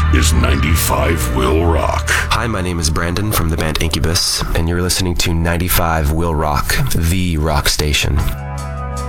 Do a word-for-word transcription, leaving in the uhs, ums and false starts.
is ninety-five Will Rock. Hi, my name is Brandon from the band Incubus, and you're listening to ninety-five Will Rock, the rock station.